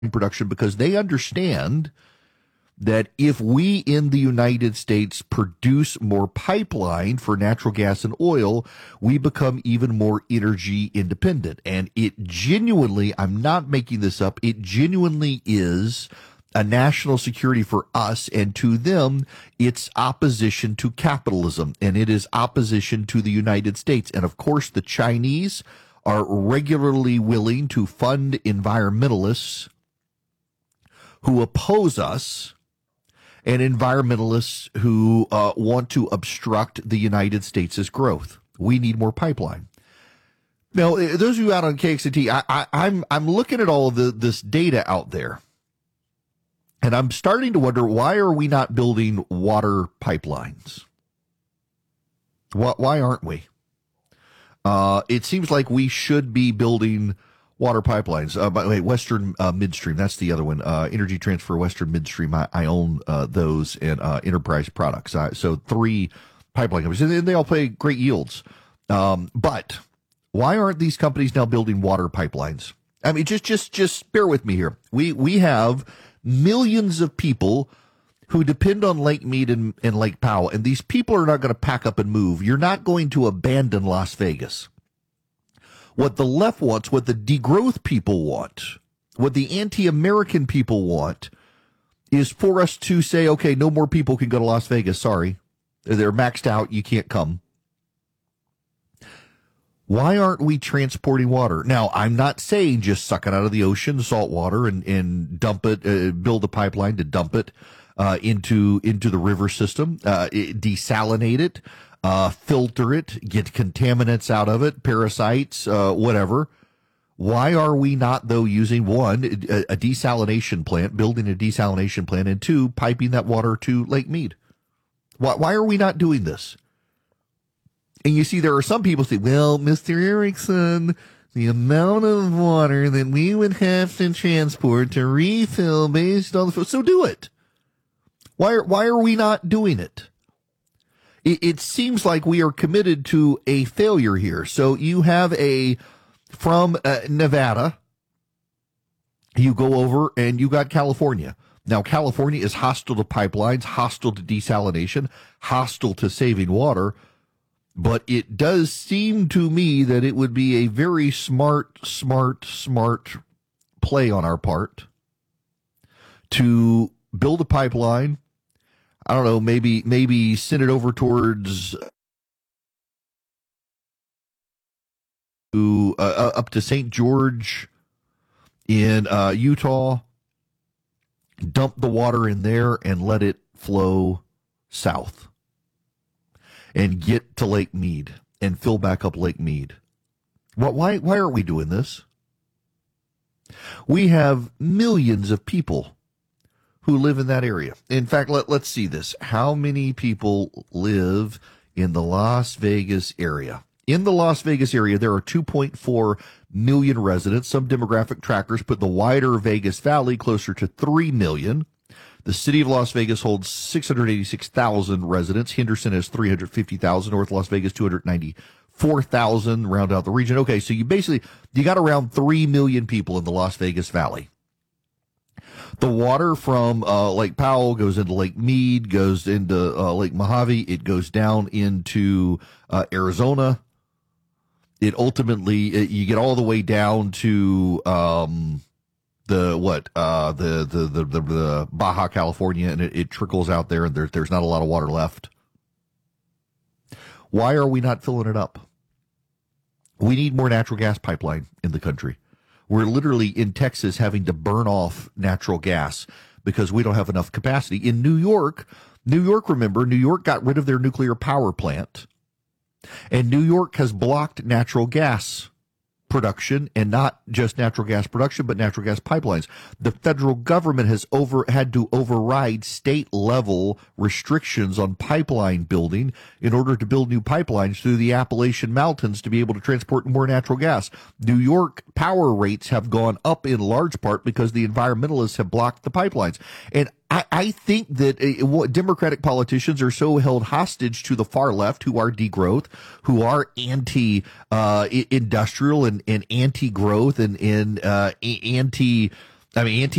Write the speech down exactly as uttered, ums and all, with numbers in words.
production because they understand that if we in the United States produce more pipeline for natural gas and oil, we become even more energy independent. And it genuinely, I'm not making this up, it genuinely is a national security for us, and to them, it's opposition to capitalism, and it is opposition to the United States. And of course, the Chinese are regularly willing to fund environmentalists who oppose us, and environmentalists who uh, want to obstruct the United States' growth. We need more pipeline. Now, those of you out on K X A T, I, I, I'm I'm looking at all of the, this data out there, and I'm starting to wonder, why are we not building water pipelines? Why, why aren't we? Uh, it seems like we should be building water pipelines. Uh, by the way, Western uh, Midstream, that's the other one. Uh, Energy Transfer, Western Midstream, I, I own uh, those, and uh, Enterprise Products. Uh, so three pipeline companies, and they all pay great yields. Um, but why aren't these companies now building water pipelines? I mean, just just just bear with me here. We we have millions of people who depend on Lake Mead and, and Lake Powell, and these people are not going to pack up and move. You're not going to abandon Las Vegas. What the left wants, what the degrowth people want, what the anti-American people want, is for us to say, okay, no more people can go to Las Vegas. Sorry. They're maxed out. You can't come. Why aren't we transporting water? Now, I'm not saying just suck it out of the ocean, salt water, and, and dump it, uh, build a pipeline to dump it uh, into, into the river system, uh, desalinate it. Uh, filter it, get contaminants out of it, parasites, uh, whatever. Why are we not, though, using, one, a, a desalination plant, building a desalination plant, and two, piping that water to Lake Mead? Why, why are we not doing this? And you see, there are some people say, well, Mister Erickson, the amount of water that we would have to transport to refill based on the, so do it. Why are, why are we not doing it? It seems like we are committed to a failure here. So you have a, from uh, Nevada, you go over and you got California. Now, California is hostile to pipelines, hostile to desalination, hostile to saving water. But it does seem to me that it would be a very smart, smart, smart play on our part to build a pipeline. I don't know, maybe maybe send it over towards to, uh, up to Saint George in uh, Utah, dump the water in there and let it flow south and get to Lake Mead and fill back up Lake Mead. What, why, why aren't we doing this? We have millions of people who live in that area. In fact, let, let's see this. How many people live in the Las Vegas area? In the Las Vegas area, there are two point four million residents. Some demographic trackers put the wider Vegas Valley closer to three million. The city of Las Vegas holds six hundred eighty-six thousand residents. Henderson has three hundred fifty thousand. North Las Vegas, two hundred ninety-four thousand. Round out the region. Okay, so you basically, you got around three million people in the Las Vegas Valley. The water from uh, Lake Powell goes into Lake Mead, goes into uh, Lake Mojave. It goes down into uh, Arizona. It ultimately, it, you get all the way down to um, the what uh, the, the, the the the Baja California, and it, it trickles out there, and there, there's not a lot of water left. Why are we not filling it up? We need more natural gas pipeline in the country. We're literally in Texas having to burn off natural gas because we don't have enough capacity. In New York, New York, remember, New York got rid of their nuclear power plant, and New York has blocked natural gas production, and not just natural gas production, but natural gas pipelines. The federal government has over had to override state level restrictions on pipeline building in order to build new pipelines through the Appalachian Mountains to be able to transport more natural gas. New York power rates have gone up in large part because the environmentalists have blocked the pipelines. And I, I think that uh, what Democratic politicians are so held hostage to the far left, who are degrowth, who are anti uh, industrial and, and anti growth and, and uh, anti I mean,